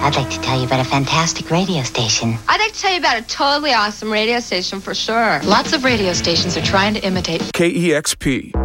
I'd like to tell you about a fantastic radio station. I'd like to tell you about a totally awesome radio station for sure. Lots of radio stations are trying to imitate KEXP.